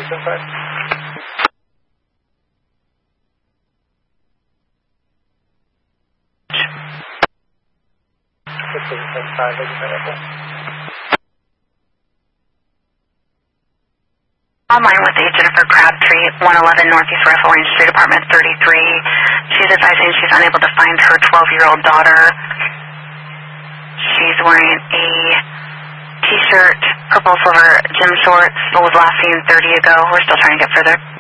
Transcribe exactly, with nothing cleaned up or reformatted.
inside. fifteen inside, Online with the Jennifer Crabtree, one eleven Northeast Rifle Range Street, Apartment thirty-three. She's advising she's unable to find her twelve-year-old daughter. She's wearing a t-shirt, purple silver gym shorts, was last seen thirty ago. We're still trying to get further.